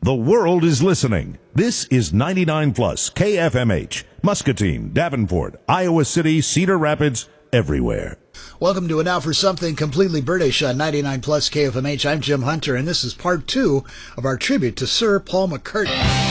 The world is listening. This is 99 Plus KFMH, Muscatine, Davenport, Iowa City, Cedar Rapids, everywhere. Welcome to a Now for Something completely British on 99 Plus KFMH. I'm Jim Hunter, and this is part 2 of our tribute to Sir Paul McCartney.